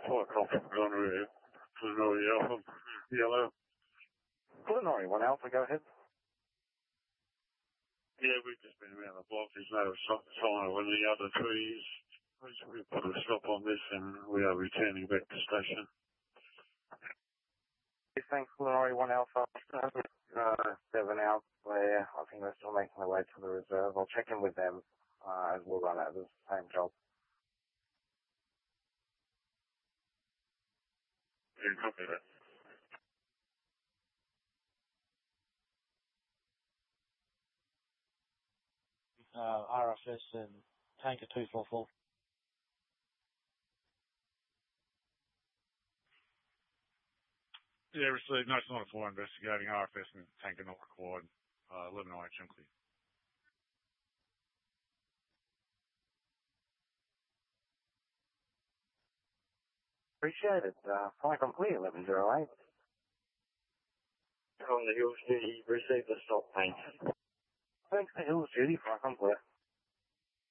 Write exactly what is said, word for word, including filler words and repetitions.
Four copy, Glenroy, Glenroy Alpha, yellow. Glenroy, one Alpha, go ahead. Yeah, we've just been around the block. There's no sign of any other trees. We put a stop on this and we are returning back to station. Thanks, Glenroy, one Alpha. Uh, seven out there. I think they're still making their way to the reserve. I'll check in with them uh, as we'll run out of the same job. Yeah, copy that. Uh, R F S and Tanker two four four. Yeah, received. No, it's not a four investigating. R F S and Tanker not required. Uh, eleven I H M clear. Appreciate it. Uh, flight complete, eleven zero eight. On the Hills duty, received the stop, thanks. Thanks to Hills duty, flight complete.